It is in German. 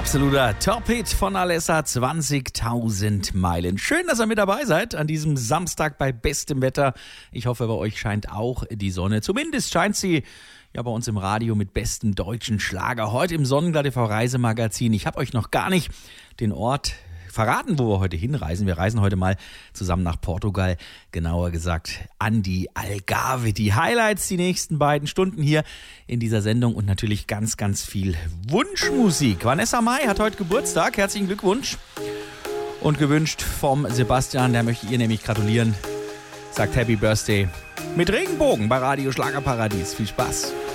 absoluter Top-Hit von Alessa, 20.000 Meilen. Schön, dass ihr mit dabei seid an diesem Samstag bei bestem Wetter. Ich hoffe, bei euch scheint auch die Sonne. Zumindest scheint sie ja bei uns im Radio mit bestem deutschen Schlager. Heute im Sonnenblatt TV Reisemagazin. Ich habe euch noch gar nicht den Ort verraten, wo wir heute hinreisen. Wir reisen heute mal zusammen nach Portugal, genauer gesagt an die Algarve. Die Highlights, die nächsten beiden Stunden hier in dieser Sendung und natürlich ganz, ganz viel Wunschmusik. Vanessa Mai hat heute Geburtstag, herzlichen Glückwunsch. Und gewünscht vom Sebastian, der möchte ihr nämlich gratulieren, sagt Happy Birthday mit Regenbogen bei Radio Schlagerparadies. Viel Spaß.